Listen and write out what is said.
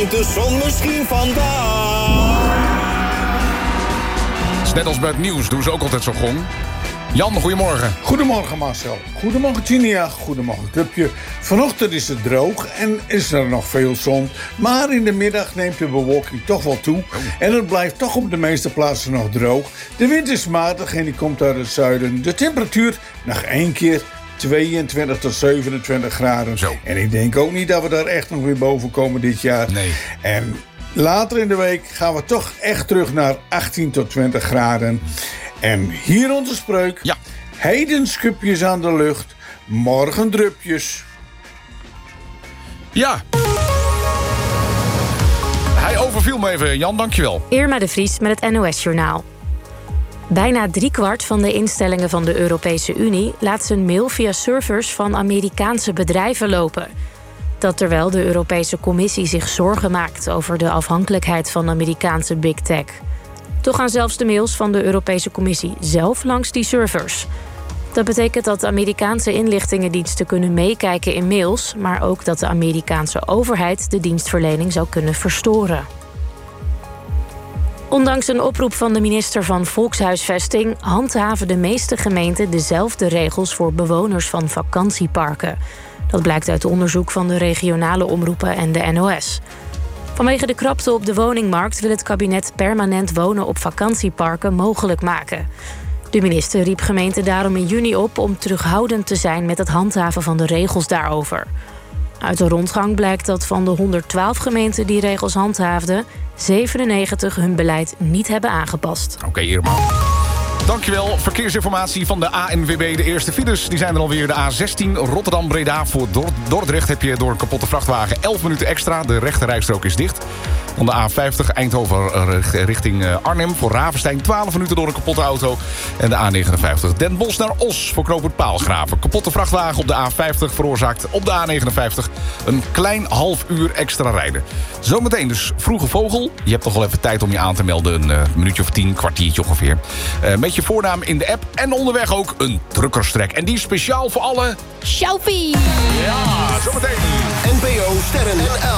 schijnt de zon misschien vandaag. Het is net als bij het nieuws, doen ze ook altijd zo gong. Jan, goedemorgen. Goedemorgen Marcel. Goedemorgen Tinia. Goedemorgen Clubje. Vanochtend is het droog en is er nog veel zon. Maar in de middag neemt de bewolking toch wel toe. En het blijft toch op de meeste plaatsen nog droog. De wind is matig en die komt uit het zuiden. De temperatuur nog één keer 22 tot 27 graden. Zo. En ik denk ook niet dat we daar echt nog weer boven komen dit jaar. Nee. En later in de week gaan we toch echt terug naar 18 tot 20 graden. En hier onze spreuk. Ja. Heden schubjes aan de lucht, morgen drupjes. Ja. Hij overviel me even, Jan, dankjewel. Irma de Vries met het NOS-journaal. Bijna 3/4 van de instellingen van de Europese Unie laat zijn mail via servers van Amerikaanse bedrijven lopen. Dat terwijl de Europese Commissie zich zorgen maakt over de afhankelijkheid van Amerikaanse big tech. Toch gaan zelfs de mails van de Europese Commissie zelf langs die servers. Dat betekent dat Amerikaanse inlichtingendiensten kunnen meekijken in mails, maar ook dat de Amerikaanse overheid de dienstverlening zou kunnen verstoren. Ondanks een oproep van de minister van Volkshuisvesting handhaven de meeste gemeenten dezelfde regels voor bewoners van vakantieparken. Dat blijkt uit onderzoek van de regionale omroepen en de NOS. Vanwege de krapte op de woningmarkt wil het kabinet permanent wonen op vakantieparken mogelijk maken. De minister riep gemeenten daarom in juni op om terughoudend te zijn met het handhaven van de regels daarover. Uit de rondgang blijkt dat van de 112 gemeenten die regels handhaafden, 97 hun beleid niet hebben aangepast. Oké, Irma. Dankjewel. Verkeersinformatie van de ANWB. De eerste files die zijn er alweer. De A16 Rotterdam-Breda voor Dordrecht heb je door een kapotte vrachtwagen 11 minuten extra. De rechterrijstrook is dicht. Dan de A50 Eindhoven richting Arnhem voor Ravenstein 12 minuten door een kapotte auto. En de A59 Den Bosch naar Os voor knooppunt Paalgraven. Kapotte vrachtwagen op de A50 veroorzaakt op de A59 een klein half uur extra rijden. Zometeen dus Vroege Vogel. Je hebt toch wel even tijd om je aan te melden. Een minuutje of 10, kwartiertje ongeveer. Met je voornaam in de app. En onderweg ook een truckerstrek. En die is speciaal voor alle... Sjouwpie! Ja, zometeen. NPO Sterren